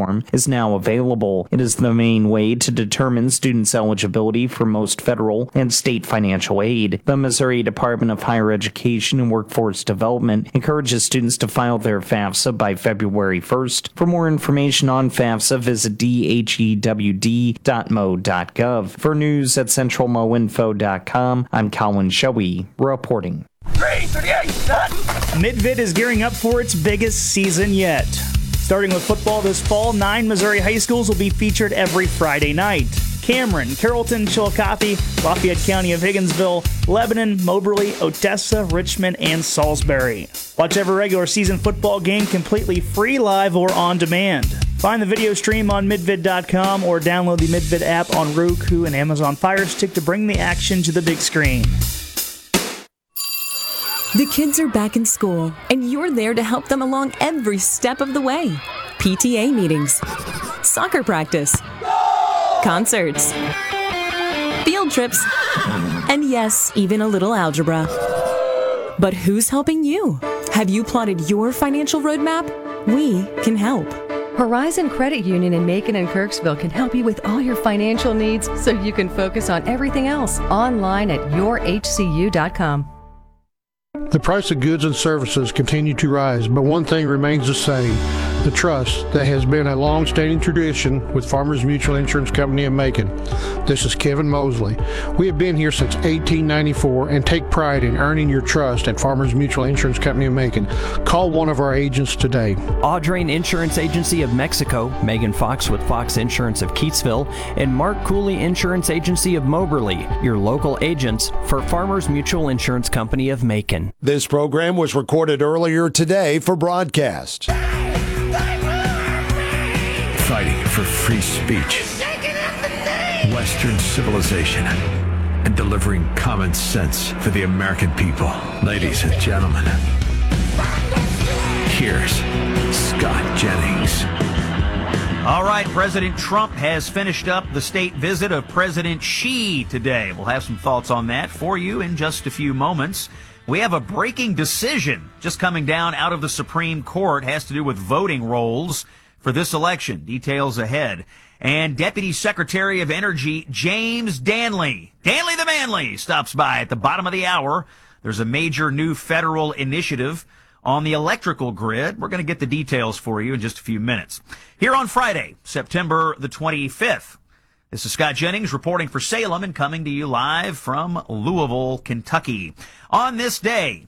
form is now available. It is the main way to determine students' eligibility for most federal and state financial aid. The Missouri Department of Higher Education and Workforce Development encourages students to file their FAFSA by February 1st. For more information on FAFSA, visit dhewd.mo.gov. For news at centralmoinfo.com, I'm Colin Shoey reporting. 338, set! Midvid is gearing up for its biggest season yet. Starting with football this fall, 9 Missouri high schools will be featured every Friday night. Cameron, Carrollton, Chillicothe, Lafayette County of Higginsville, Lebanon, Moberly, Odessa, Richmond, and Salisbury. Watch every regular season football game completely free, live, or on demand. Find the video stream on midvid.com or download the Midvid app on Roku and Amazon Fire Stick to bring the action to the big screen. The kids are back in school, and you're there to help them along every step of the way. PTA meetings, soccer practice, concerts, field trips, and yes, even a little algebra. But who's helping you? Have you plotted your financial roadmap? We can help. Horizon Credit Union in Macon and Kirksville can help you with all your financial needs so you can focus on everything else. Online at yourhcu.com. The price of goods and services continue to rise, but one thing remains the same: the trust that has been a long-standing tradition with Farmers Mutual Insurance Company of Macon. This is Kevin Mosley. We have been here since 1894 and take pride in earning your trust at Farmers Mutual Insurance Company of Macon. Call one of our agents today. Audrain Insurance Agency of Mexico, Megan Fox with Fox Insurance of Keatsville, and Mark Cooley Insurance Agency of Moberly, your local agents for Farmers Mutual Insurance Company of Macon. This program was recorded earlier today for broadcast. Fighting for free speech, Western civilization, and delivering common sense for the American people. Ladies and gentlemen, here's Scott Jennings. All right, President Trump has finished up the state visit of President Xi today. We'll have some thoughts on that for you in just a few moments. We have a breaking decision just coming down out of the Supreme Court. It has to do with voting rolls for this election. Details ahead. And Deputy Secretary of Energy James Danley, Danley the Manly, stops by at the bottom of the hour. There's a major new federal initiative on the electrical grid. We're going to get the details for you in just a few minutes. Here on Friday, September the 25th. This is Scott Jennings reporting for Salem and coming to you live from Louisville, Kentucky. On this day,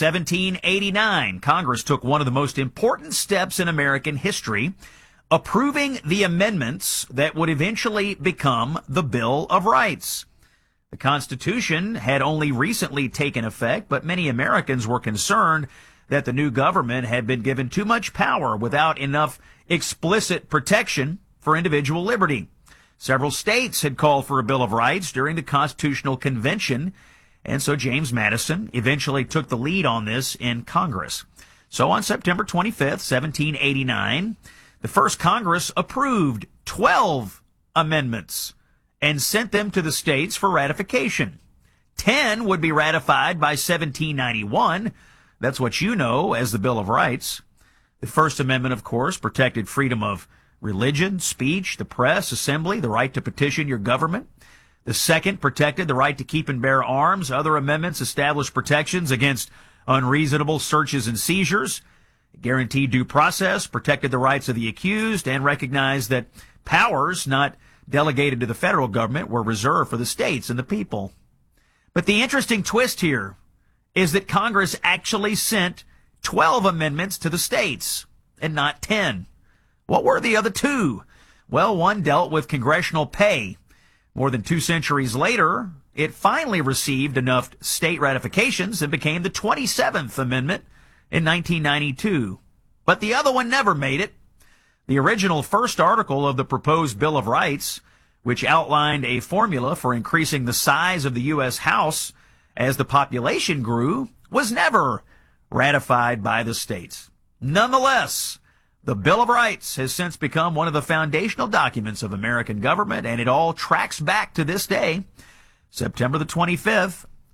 1789, Congress took one of the most important steps in American history, approving the amendments that would eventually become the Bill of Rights. The Constitution had only recently taken effect, but many Americans were concerned that the new government had been given too much power without enough explicit protection for individual liberty. Several states had called for a Bill of Rights during the Constitutional Convention, and so James Madison eventually took the lead on this in Congress. So on September 25th, 1789, the first Congress approved 12 amendments and sent them to the states for ratification. 10 would be ratified by 1791. That's what you know as the Bill of Rights. The First Amendment, of course, protected freedom of religion, speech, the press, assembly, the right to petition your government. The second protected the right to keep and bear arms. Other amendments established protections against unreasonable searches and seizures, guaranteed due process, protected the rights of the accused, and recognized that powers not delegated to the federal government were reserved for the states and the people. But the interesting twist here is that Congress actually sent 12 amendments to the states and not 10. What were the other two? Well, one dealt with congressional pay. More than 2 centuries later, it finally received enough state ratifications and became the 27th Amendment in 1992. But the other one never made it. The original first article of the proposed Bill of Rights, which outlined a formula for increasing the size of the U.S. House as the population grew, was never ratified by the states. Nonetheless, the Bill of Rights has since become one of the foundational documents of American government, and it all tracks back to this day, September the 25th,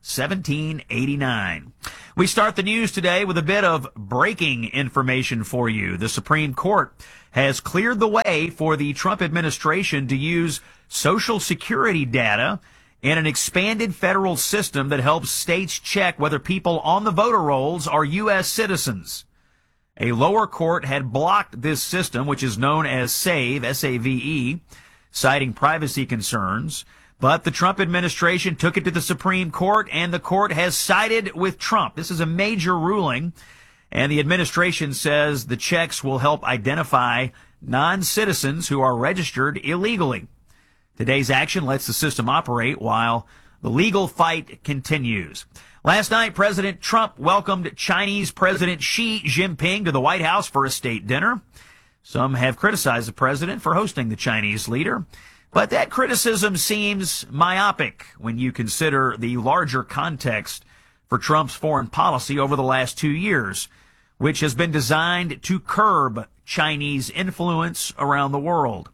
1789. We start the news today with a bit of breaking information for you. The Supreme Court has cleared the way for the Trump administration to use Social Security data in an expanded federal system that helps states check whether people on the voter rolls are U.S. citizens. A lower court had blocked this system, which is known as SAVE, S-A-V-E, citing privacy concerns. But the Trump administration took it to the Supreme Court, and the court has sided with Trump. This is a major ruling, and the administration says the checks will help identify non-citizens who are registered illegally. Today's action lets the system operate while the legal fight continues. Last night, President Trump welcomed Chinese President Xi Jinping to the White House for a state dinner. Some have criticized the president for hosting the Chinese leader, but that criticism seems myopic when you consider the larger context for Trump's foreign policy over the last 2 years, which has been designed to curb Chinese influence around the world.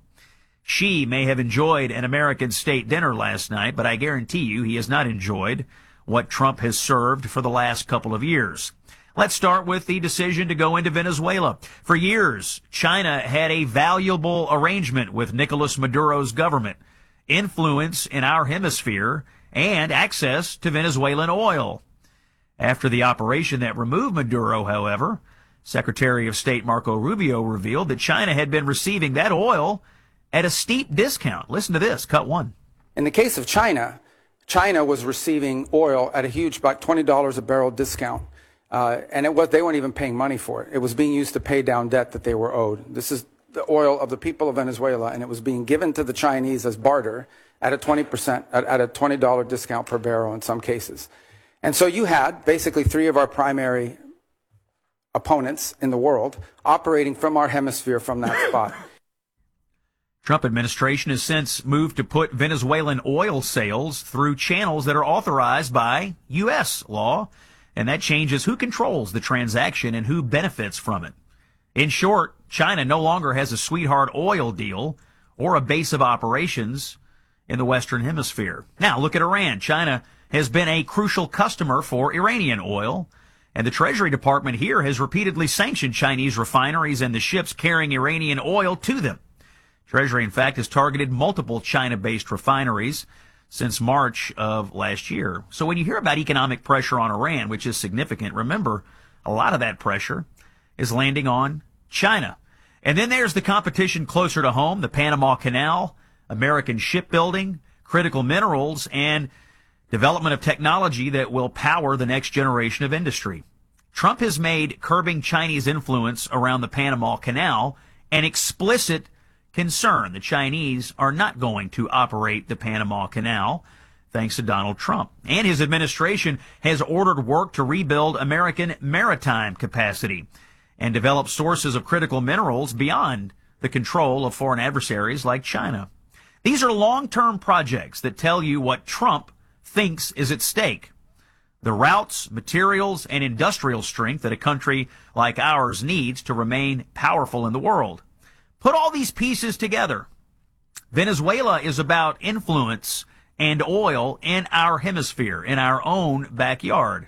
Xi may have enjoyed an American state dinner last night, but I guarantee you he has not enjoyed what Trump has served for the last couple of years. Let's start with the decision to go into Venezuela. For years, China had a valuable arrangement with Nicolas Maduro's government, influence in our hemisphere, and access to Venezuelan oil. After the operation that removed Maduro, however, Secretary of State Marco Rubio revealed that China had been receiving that oil at a steep discount. Listen to this, cut one. In the case of China, China was receiving oil at a huge, about $20 a barrel discount. And they weren't even paying money for it. It was being used to pay down debt that they were owed. This is the oil of the people of Venezuela, and it was being given to the Chinese as barter at a 20%, at a $20 discount per barrel in some cases. And so you had basically three of our primary opponents in the world operating from our hemisphere from that spot. Trump administration has since moved to put Venezuelan oil sales through channels that are authorized by U.S. law, and that changes who controls the transaction and who benefits from it. In short, China no longer has a sweetheart oil deal or a base of operations in the Western Hemisphere. Now, look at Iran. China has been a crucial customer for Iranian oil, and the Treasury Department here has repeatedly sanctioned Chinese refineries and the ships carrying Iranian oil to them. Treasury, in fact, has targeted multiple China-based refineries since March of last year. So when you hear about economic pressure on Iran, which is significant, remember, a lot of that pressure is landing on China. And then there's the competition closer to home, the Panama Canal, American shipbuilding, critical minerals, and development of technology that will power the next generation of industry. Trump has made curbing Chinese influence around the Panama Canal an explicit concern. The Chinese are not going to operate the Panama Canal, thanks to Donald Trump. And his administration has ordered work to rebuild American maritime capacity and develop sources of critical minerals beyond the control of foreign adversaries like China. These are long-term projects that tell you what Trump thinks is at stake. The routes, materials, and industrial strength that a country like ours needs to remain powerful in the world. Put all these pieces together. Venezuela is about influence and oil in our hemisphere, in our own backyard.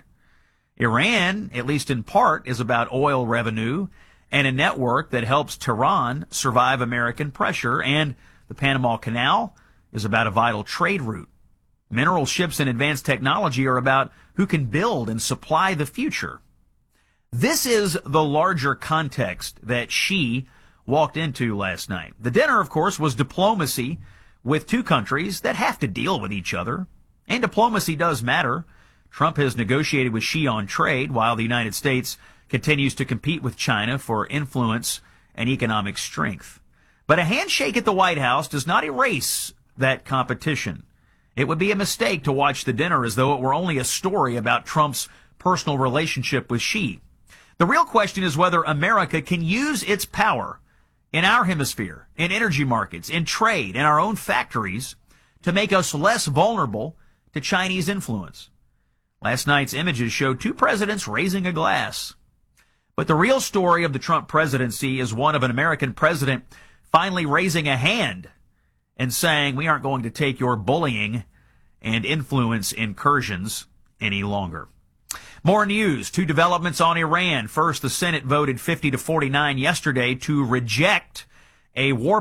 Iran, at least in part, is about oil revenue and a network that helps Tehran survive American pressure, and the Panama Canal is about a vital trade route. Mineral ships and advanced technology are about who can build and supply the future. This is the larger context that Xi walked into last night. The dinner, of course, was diplomacy with two countries that have to deal with each other. And diplomacy does matter. Trump has negotiated with Xi on trade while the United States continues to compete with China for influence and economic strength. But a handshake at the White House does not erase that competition. It would be a mistake to watch the dinner as though it were only a story about Trump's personal relationship with Xi. The real question is whether America can use its power in our hemisphere, in energy markets, in trade, in our own factories, to make us less vulnerable to Chinese influence. Last night's images showed two presidents raising a glass. But the real story of the Trump presidency is one of an American president finally raising a hand and saying, we aren't going to take your bullying and influence incursions any longer. More news. 2 developments on Iran. First, the Senate voted 50-49 yesterday to reject a war